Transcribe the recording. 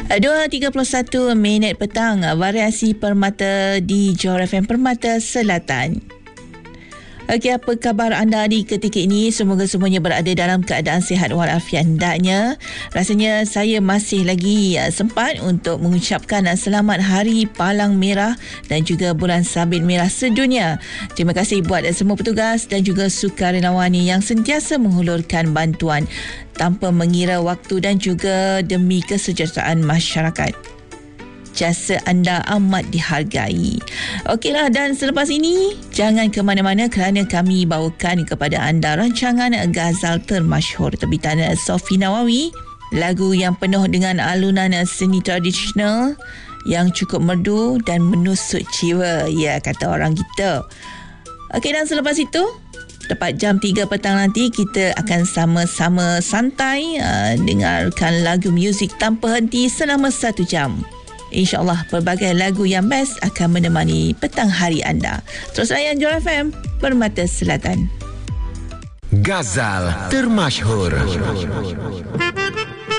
2.31 petang, variasi Permata di Johor FM Permata Selatan. Okey, apa khabar anda di ketika ini? Semoga semuanya berada dalam keadaan sihat walafiat. Hendaknya rasanya saya masih lagi sempat untuk mengucapkan selamat Hari Palang Merah dan juga Bulan Sabit Merah sedunia. Terima kasih buat semua petugas dan juga sukarelawan yang sentiasa menghulurkan bantuan tanpa mengira waktu dan juga demi kesejahteraan masyarakat. Jasa anda amat dihargai. Okeylah, dan selepas ini jangan ke mana-mana kerana kami bawakan kepada anda rancangan Ghazal Termasyhur terbitan Sofi Nawawi, lagu yang penuh dengan alunan seni tradisional yang cukup merdu dan menusuk jiwa, ya kata orang kita. Okey, dan selepas itu tepat jam 3 petang nanti kita akan sama-sama santai dengarkan lagu muzik tanpa henti selama 1 jam. InsyaAllah pelbagai lagu yang best akan menemani petang hari anda. Terus layan Johor FM Permata Selatan. Ghazal Termasyhur.